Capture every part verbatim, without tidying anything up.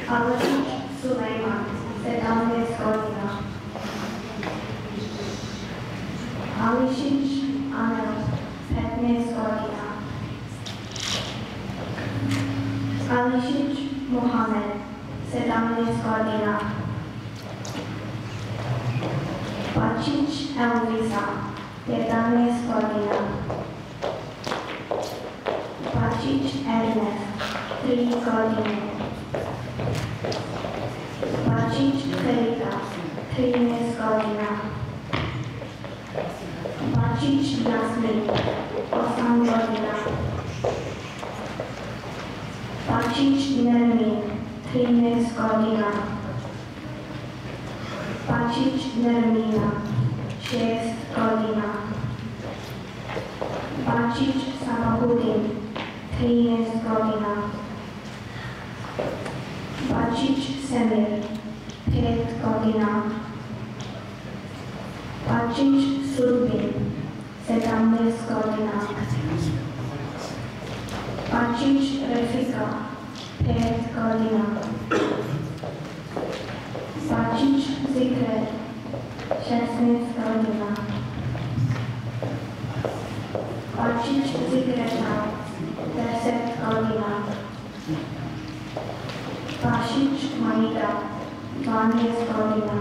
Alešić Sulejman, sedamnaest godina. Ališić Anel, petnaest godina. Ališić Mohamed, sedamnaest godina. Bačić Elvisa, jedanaest godina. Bačić Ernest, tri godine. Bačić Ferida, trinaest godina. Bačić Jasmin, osam godina. Bačić Nermin, trinaest godina. Bačić Nermina, šest godina. Bačić Samahudin, trinaest godina. Bačić Semir, pet godina. Bačić Surbin, sedamnaest godina. Bačić Refika, pet godina. Bačić Zikret, šesnaest godina. Bačić Zikreta, deset godina. Bašić Maida, dvanaest godina.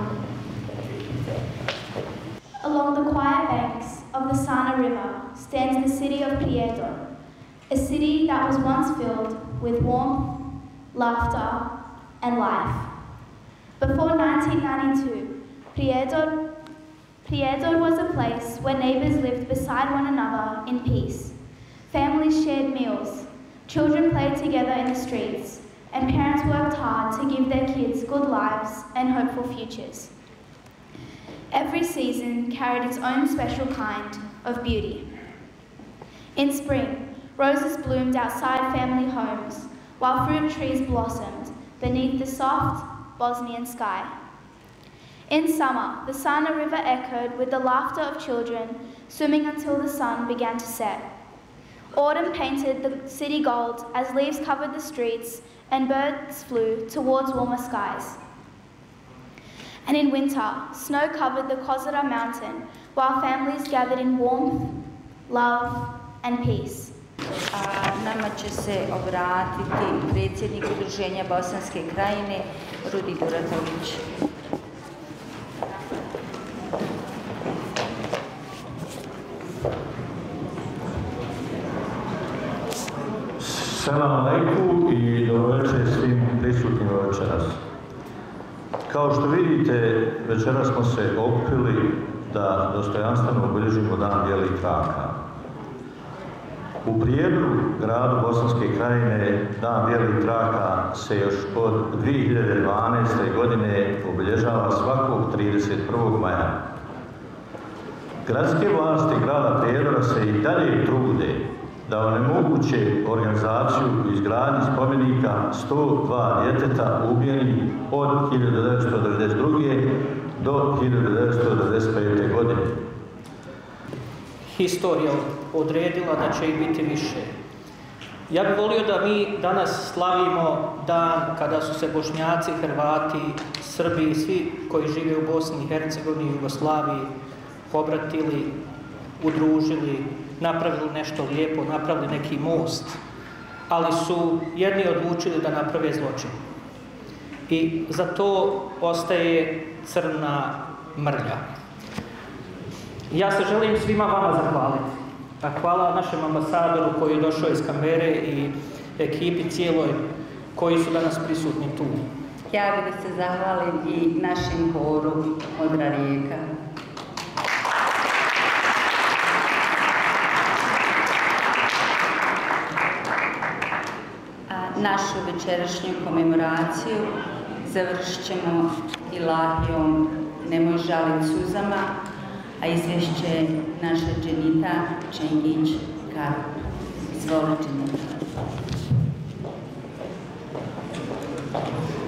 Along the quiet banks of the Sana River stands the city of Prijedor, a city that was once filled with warmth, laughter, and life. Before nineteen ninety-two, Prijedor, Prijedor was a place where neighbors lived beside one another in peace. Families shared meals, children played together in the streets, and parents worked hard to give their kids good lives and hopeful futures. Every season carried its own special kind of beauty. In spring, roses bloomed outside family homes, while fruit trees blossomed beneath the soft Bosnian sky. In summer, the Sana River echoed with the laughter of children swimming until the sun began to set. Autumn painted the city gold as leaves covered the streets and birds flew towards warmer skies. And in winter, snow covered the Kozara mountain while families gathered in warmth, love, and peace. A nama će se obratiti predsjednik Udruženja Bosanske krajine, Rudi Duratović. Selam alejkum i dobroveče svim prisutnim večeras. Kao što vidite, večeras smo se okupili da dostojanstveno obilježimo Dan bijelih traka. U Prijedoru, gradu Bosanske krajine, Dan bijelih traka se još od dvije hiljade dvanaeste. godine obilježava svakog trideset prvog maja. Gradske vlasti grada Prijedora se i dalje trude da onemoguće organizaciju i izgradnju spomenika sto dva djeteta ubijenih od hiljadu devetsto devedeset druge. do hiljadu devetsto devedeset pete. godine. Historija odredila da će ih biti više. Ja bih volio da mi danas slavimo dan kada su se Bošnjaci, Hrvati, Srbi i svi koji žive u Bosni i Hercegovini i Jugoslaviji pobratili, udružili, napravili nešto lijepo, napravili neki most, ali su jedni odlučili da naprave zločin. I za to ostaje crna mrlja. Ja se želim svima vama zahvaliti. A hvala našem ambasadoru koji je došao iz Kambere i ekipi cijeloj koji su danas prisutni tu. Ja bih da se zahvalim i našim horu Modra rijeka. Našu večerašnju komemoraciju završit ćemo ilahijom Nemoj žalit suzama, a izvješće naša Dženita Čengić-Karup. Izvoli, Dženita.